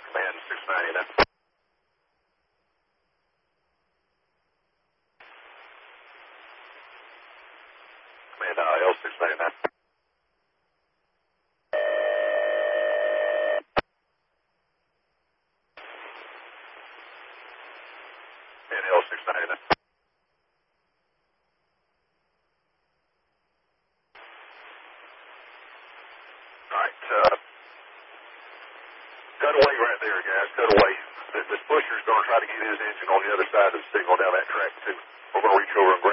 Command 699. Command IL 699. And L 699. Alright, cut away right there, guys. Cut away. This pusher's going to try to get his engine on the other side of the signal down that track, too. We're going to reach over and